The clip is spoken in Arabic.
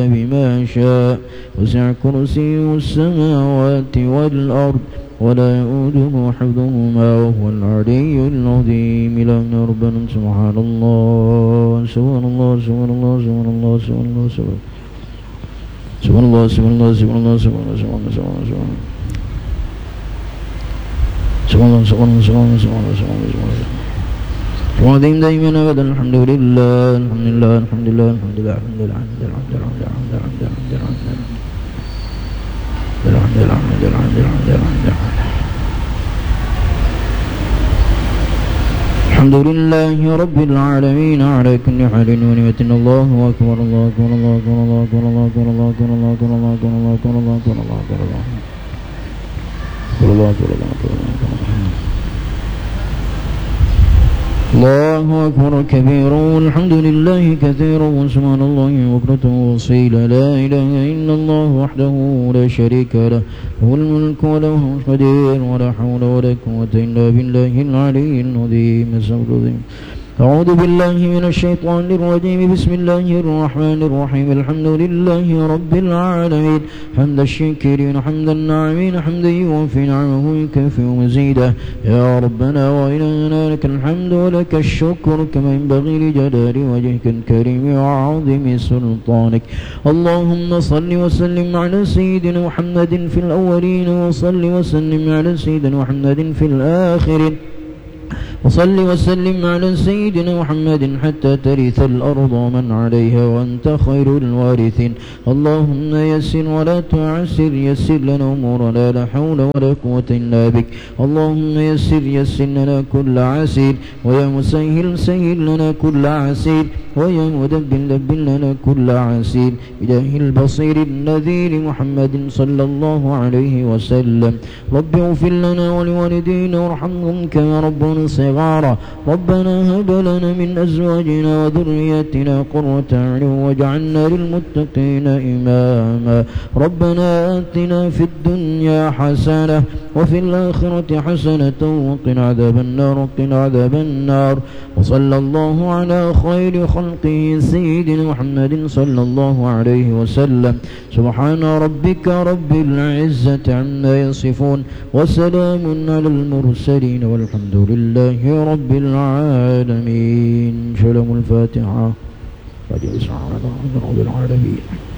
بما شاء وسع كرسيه السماوات والأرض ولا يؤوده حفظهما وهو العلي العظيم. إلهنا ربنا سبحان الله سبحان الله سبحان الله سبحان الله سبحان الله سبحان الله سبحان الله سبحان الله سبحان الله سبحان الله سبحان الله سبحان الله سبحان الله سبحان الله سبحان الله وعظيم دائما أبدا. الحمد لله الحمد لله الحمد لله الحمد لله الحمد لله الحمد لله الحمد لله الحمد لله الحمد لله رب العالمين على كل حال ونعمة. الله أكبر الله أكبر الله أكبر الله أكبر الله أكبر الله أكبر الله أكبر الله أكبر الله أكبر الله أكبر الله أكبر الله أكبر الله أكبر الله أكبر كبيرا والحمد لله كثيرا وسبحان الله بكرة وأصيلا. لا إله إلا الله وحده لا شريك له له الملك وله الحمد ولا حول ولا قوة إلا بالله العلي العظيم. أعوذ بالله من الشيطان الرجيم. بسم الله الرحمن الرحيم. الحمد لله رب العالمين حمد الشاكرين حمد الناعمين حمدا يوفي نعمه ويكافئ مزيدا. يا ربنا وإلهنا لك الحمد ولك الشكر كما ينبغي لجلال وجهك الكريم وعظيم سلطانك. اللهم صل وسلم على سيدنا محمد في الأولين وصل وسلم على سيدنا محمد في الآخرين وصل وسلم على سيدنا محمد حتى ترث الأرض ومن عليها وأنت خير الوارثين. اللهم يسر ولا تعسر يسر لنا أمورنا لا حول ولا قوة إلا بك. اللهم يسر لنا كل عسير ويا مسهل سهل لنا كل عسير ويا مدبر دبر لنا كل عسير. إله البصير النذير محمد صلى الله عليه وسلم. رب اغفر لنا ولوالدينا وارحمهم كما ربنا صغارا. ربنا هب لنا من أزواجنا وذرياتنا قرة أعين واجعلنا للمتقين إماما. ربنا آتنا في الدنيا حسنة وفي الآخرة حسنة وقنا عذاب النار وقنا عذاب النار. وصلى الله على خير خلقه سيدنا محمد صلى الله عليه وسلم. سبحان ربك رب العزة عما يصفون وسلام على المرسلين والحمد لله رب العالمين. سلام الفاتحة رب العالمين.